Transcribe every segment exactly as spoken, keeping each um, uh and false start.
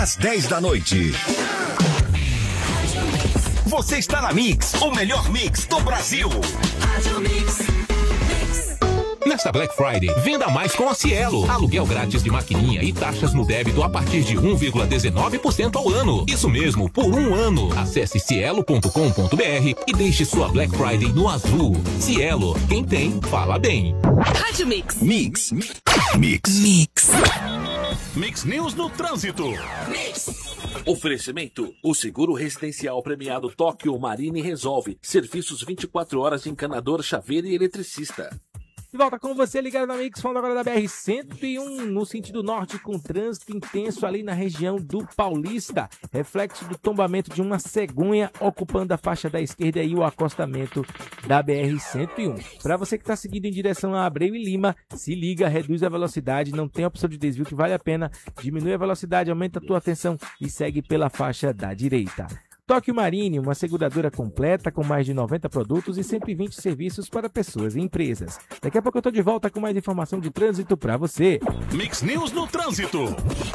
Às dez da noite. Você está na Mix, o melhor mix do Brasil. Nesta Black Friday, venda mais com a Cielo. Aluguel grátis de maquininha e taxas no débito a partir de um vírgula dezenove por cento ao ano. Isso mesmo, por um ano. Acesse cielo ponto com ponto br e deixe sua Black Friday no azul. Cielo, quem tem, fala bem. Rádio Mix. Mix. Mix. Mix. Mix News no trânsito. Mix. Oferecimento: o seguro residencial premiado Tóquio Marine resolve. Serviços vinte e quatro horas de encanador, chaveiro e eletricista. De volta com você, ligado na Mix, falando agora da B R cento e um, no sentido norte, com trânsito intenso ali na região do Paulista. Reflexo do tombamento de uma cegonha ocupando a faixa da esquerda e o acostamento da B R cento e um. Para você que está seguindo em direção a Abreu e Lima, se liga, reduz a velocidade, não tem opção de desvio que vale a pena. Diminui a velocidade, aumenta a tua atenção e segue pela faixa da direita. Tóquio Marine, uma seguradora completa com mais de noventa produtos e cento e vinte serviços para pessoas e empresas. Daqui a pouco eu tô de volta com mais informação de trânsito para você. Mix News no trânsito.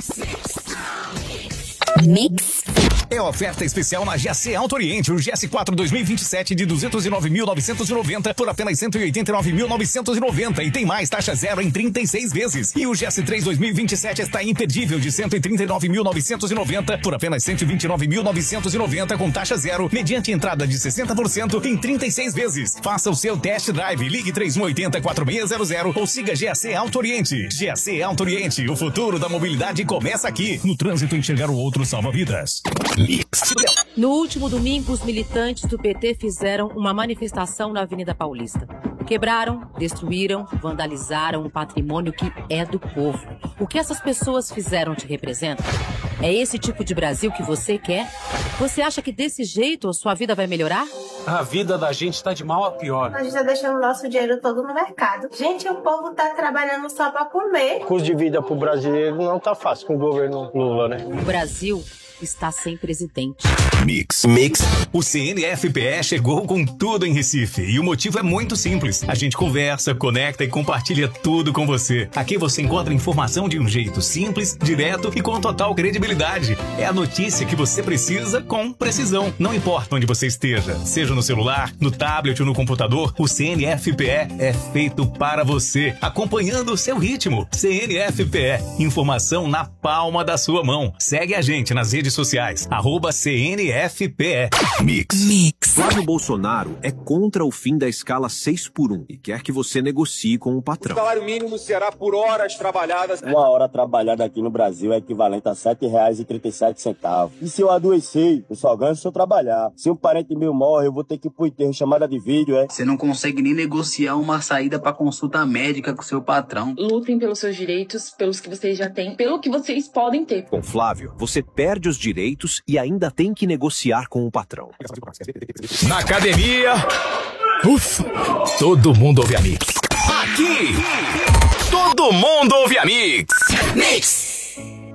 Mix. É oferta especial na G A C Auto Oriente. O G S quatro dois mil e vinte e sete de duzentos e nove mil novecentos e noventa por apenas cento e oitenta e nove mil novecentos e noventa. E tem mais taxa zero em trinta e seis vezes. E o G S três dois mil e vinte e sete está imperdível de cento e trinta e nove mil novecentos e noventa por apenas cento e vinte e nove mil novecentos e noventa com taxa zero, mediante entrada de sessenta por cento em trinta e seis vezes. Faça o seu test drive. Ligue três um oito zero quatro seis zero zero ou siga G A C Auto Oriente. G A C Auto Oriente, o futuro da mobilidade começa aqui. No trânsito, enxergar o outro salva vidas. Mix. No último domingo, os militantes do P T fizeram uma manifestação na Avenida Paulista. Quebraram, destruíram, vandalizaram um patrimônio que é do povo. O que essas pessoas fizeram te representa? É esse tipo de Brasil que você quer? Você acha que desse jeito a sua vida vai melhorar? A vida da gente tá de mal a pior. A gente tá deixando o nosso dinheiro todo no mercado. Gente, o povo tá trabalhando só pra comer. O custo de vida pro brasileiro não tá fácil com o governo Lula, né? O Brasil está sem presidente. Mix. Mix. O C N F P E chegou com tudo em Recife e o motivo é muito simples. A gente conversa, conecta e compartilha tudo com você. Aqui você encontra informação de um jeito simples, direto e com total credibilidade. É a notícia que você precisa com precisão. Não importa onde você esteja, seja no celular, no tablet ou no computador, o C N F P E é feito para você, acompanhando o seu ritmo. C N F P E, informação na palma da sua mão. Segue a gente nas redes sociais, arroba C N F P E. Mix. Mix. Flávio Bolsonaro é contra o fim da escala seis por um e quer que você negocie com o patrão. O salário mínimo será por horas trabalhadas. Uma hora trabalhada aqui no Brasil é equivalente a sete reais e trinta e sete centavos. E se eu adoecer, eu só ganho se eu trabalhar. Se um parente meu morre, eu vou ter que ir pro enterro, chamada de vídeo, é? Você não consegue nem negociar uma saída pra consulta médica com seu patrão. Lutem pelos seus direitos, pelos que vocês já têm, pelo que vocês podem ter. Com Flávio, você perde os direitos e ainda tem que negociar com o patrão. Na academia, ufa, todo mundo ouve a Mix. Aqui, todo mundo ouve a Mix. Mix.